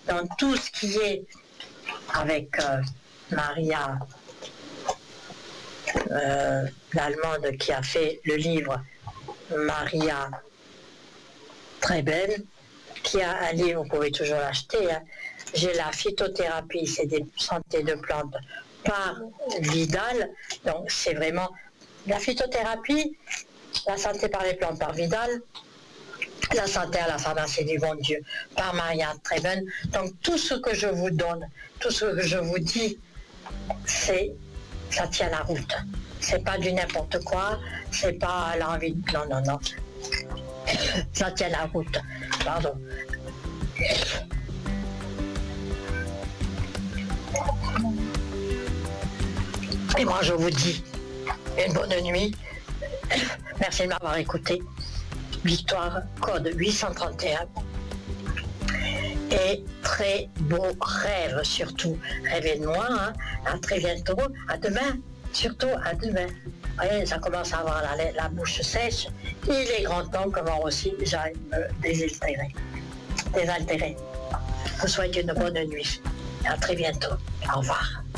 dans tout ce qui est avec Maria, l'Allemande qui a fait le livre Maria Treben, qui a un livre, vous pouvez toujours l'acheter, hein. J'ai la phytothérapie, c'est des santé de plantes par Vidal, donc c'est vraiment la phytothérapie, la santé par les plantes par Vidal, la santé à la pharmacie du bon Dieu par Maria Treben. Donc tout ce que je vous donne, tout ce que je vous dis, ça tient la route. C'est pas du n'importe quoi, c'est pas l'envie de... Non. Ça tient la route. Pardon. Et moi je vous dis une bonne nuit. Merci de m'avoir écouté. Victoire, code 831. Et très beaux rêves surtout. Rêvez de moi, hein. À très bientôt. À demain. Surtout à demain. Vous voyez, ça commence à avoir la bouche sèche. Il est grand temps que moi aussi j'aille me désaltérer. Je vous souhaite une bonne nuit. À très bientôt. Au revoir.